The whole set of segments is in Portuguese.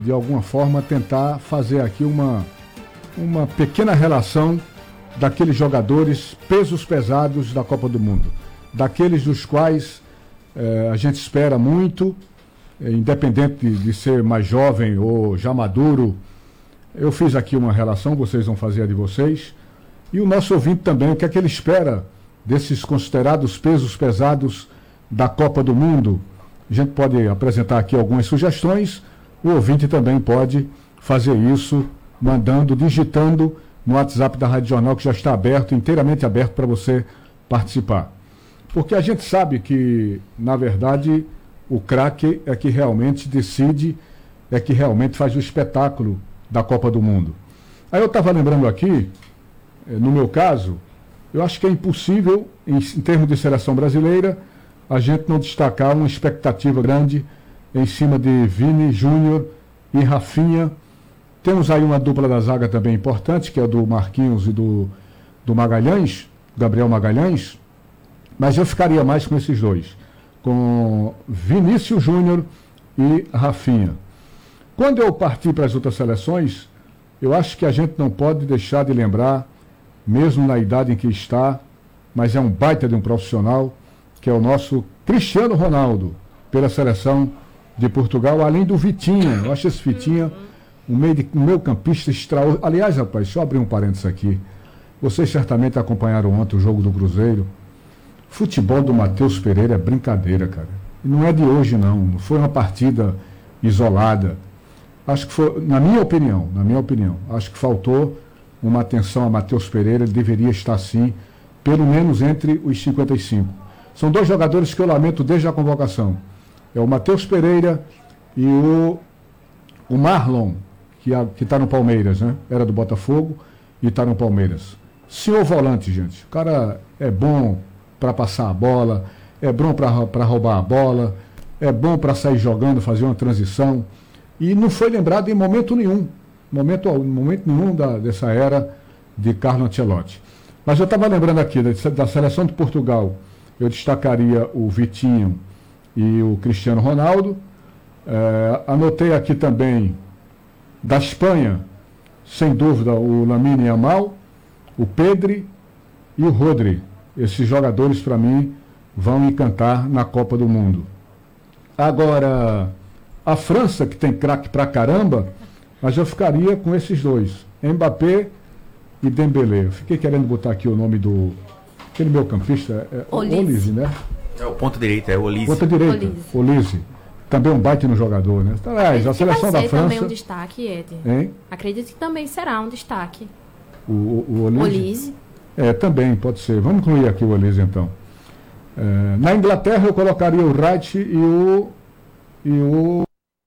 de alguma forma, tentar fazer aqui uma pequena relação daqueles jogadores pesos pesados da Copa do Mundo, daqueles dos quais a gente espera muito, independente de ser mais jovem ou já maduro. Eu fiz aqui uma relação, vocês vão fazer a de vocês, e o nosso ouvinte também, o que é que ele espera desses considerados pesos pesados da Copa do Mundo. A gente pode apresentar aqui algumas sugestões, o ouvinte também pode fazer isso, digitando no WhatsApp da Rádio Jornal, que já está aberto, inteiramente aberto para você participar. Porque a gente sabe que, na verdade, o craque é que realmente decide, é que realmente faz o espetáculo da Copa do Mundo. Aí eu estava lembrando aqui, no meu caso, eu acho que é impossível, em termos de seleção brasileira, a gente não destacar uma expectativa grande em cima de Vini Júnior e Rafinha. Temos aí uma dupla da zaga também importante, que é do Marquinhos e do Magalhães, Gabriel Magalhães, mas eu ficaria mais com esses dois, com Vinícius Júnior e Rafinha. Quando eu partir para as outras seleções, eu acho que a gente não pode deixar de lembrar, mesmo na idade em que está, mas é um baita de um profissional, que é o nosso Cristiano Ronaldo, pela seleção de Portugal, além do Vitinha. Eu acho esse Vitinha um meio-campista extraordinário. Aliás, rapaz, deixa eu abrir um parênteses aqui. Vocês certamente acompanharam ontem o jogo do Cruzeiro. Futebol do Matheus Pereira é brincadeira, cara. E não é de hoje, não. Não foi uma partida isolada. Acho que foi, na minha opinião, acho que faltou uma atenção a Matheus Pereira. Ele deveria estar, sim, pelo menos entre os 55. São dois jogadores que eu lamento desde a convocação. É o Matheus Pereira e o Marlon, que está no Palmeiras, né? Era do Botafogo e está no Palmeiras. Senhor volante, gente. O cara é bom para passar a bola, é bom para roubar a bola, é bom para sair jogando, fazer uma transição. E não foi lembrado em momento nenhum. Momento nenhum dessa era de Carlo Ancelotti. Mas eu estava lembrando aqui da seleção de Portugal. Eu destacaria o Vitinho e o Cristiano Ronaldo. Anotei aqui também da Espanha, sem dúvida, o Lamine Yamal, o Pedri e o Rodri. Esses jogadores, para mim, vão encantar na Copa do Mundo. Agora, a França, que tem craque pra caramba, mas eu ficaria com esses dois, Mbappé e Dembélé. Eu fiquei querendo botar aqui o nome do... aquele meu campista, Olise, né? É o ponto direito, é o Olise. Ponta direita, Olise. Também um baita no jogador, né? Aliás, a seleção da França... também um destaque, Ed. Hein? Acredito que também será um destaque. O Olise? Olise. Também pode ser. Vamos incluir aqui o Olise, então. Na Inglaterra, eu colocaria o Wright e o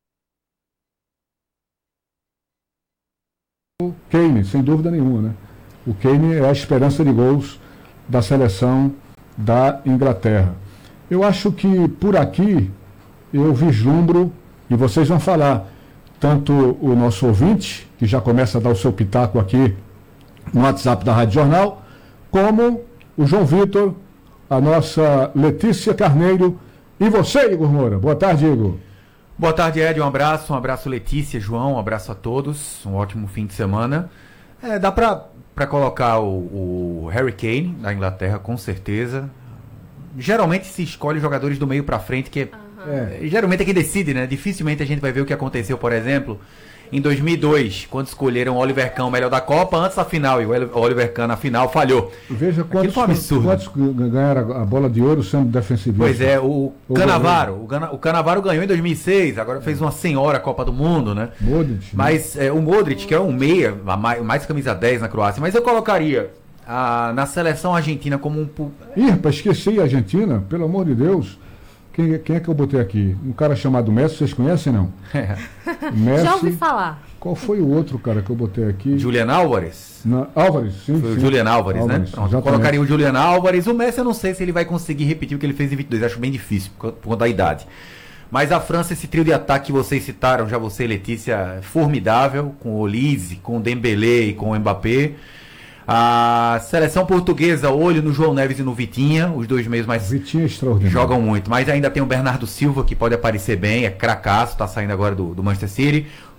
Kane, sem dúvida nenhuma, né? O Kane é a esperança de gols da seleção da Inglaterra. Eu acho que por aqui eu vislumbro, e vocês vão falar, tanto o nosso ouvinte, que já começa a dar o seu pitaco aqui no WhatsApp da Rádio Jornal, como o João Vitor, a nossa Letícia Carneiro e você, Igor Moura. Boa tarde, Igor. Boa tarde, Ed. Um abraço, Letícia, João, um abraço a todos. Um ótimo fim de semana. Dá para colocar o Harry Kane da Inglaterra, com certeza. Geralmente se escolhe jogadores do meio para frente, que geralmente é quem decide, né? Dificilmente a gente vai ver o que aconteceu, por exemplo, em 2002, quando escolheram o Oliver Kahn, o melhor da Copa, antes da final, e o Oliver Kahn na final falhou. Veja quantos ganharam a bola de ouro sendo defensivista. Pois é, o Cannavaro ganhou em 2006, agora fez uma senhora Copa do Mundo, né? Modric. Mas o Modric, que é um meia, mais camisa 10 na Croácia, mas eu colocaria na seleção argentina como um... rapaz, esqueci a Argentina, pelo amor de Deus. Quem é que eu botei aqui? Um cara chamado Messi, vocês conhecem, não? Messi. Já ouvi falar. Qual foi o outro cara que eu botei aqui? Julian Álvares? Álvares, sim. Foi o Julian Álvares, né? Pronto, colocaria o Julian Álvares. O Messi eu não sei se ele vai conseguir repetir o que ele fez em 22. Acho bem difícil, por conta da idade. Mas a França, esse trio de ataque que vocês citaram, já você, Letícia, formidável, com o Olise, com o Dembélé e com o Mbappé. A seleção portuguesa, olho no João Neves e no Vitinha, os dois meios mais Vitinha é extraordinário. Jogam muito, mas ainda tem o Bernardo Silva, que pode aparecer bem, é cracaço, tá saindo agora do Manchester City.